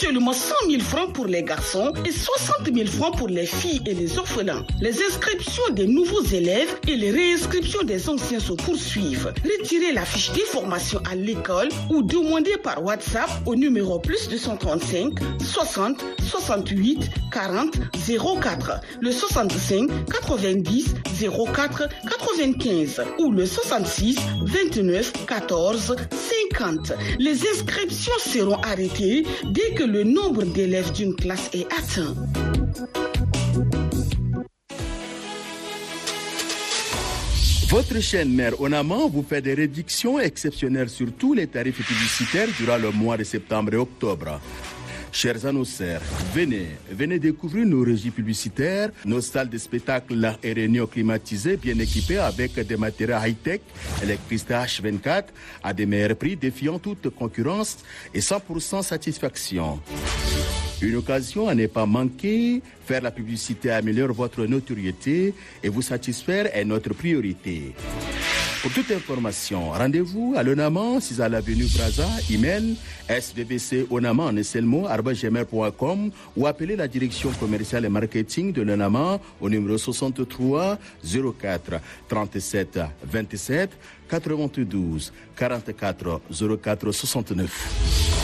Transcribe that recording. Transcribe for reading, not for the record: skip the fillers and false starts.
seulement 100 000 francs pour les garçons et 60 000 francs pour les filles et les orphelins. Les inscriptions des nouveaux élèves et les réinscriptions des anciens se poursuivent. Retirez la fiche d'information à l'école ou demandez par WhatsApp au numéro plus 235 60 68 40 04, le 65 90 04 95 ou le 66 29 14 50. Les inscriptions seront arrêtées dès que le nombre d'élèves d'une classe est atteint. Votre chaîne mère Onaman vous fait des réductions exceptionnelles sur tous les tarifs publicitaires durant le mois de septembre et octobre. Chers annonceurs, venez découvrir nos régies publicitaires, nos salles de spectacle et réunions climatisées bien équipées avec des matériaux high-tech, électricité H24 à des meilleurs prix défiant toute concurrence et 100% satisfaction. Une occasion à ne pas manquer, faire la publicité améliore votre notoriété et vous satisfaire est notre priorité. Pour toute information, rendez-vous à l'Onaman, 6 à l'avenue Brazza, email svbconaman@gmail.com ou appelez la direction commerciale et marketing de l'Onaman au numéro 63 04 37 27 92 44 04 69.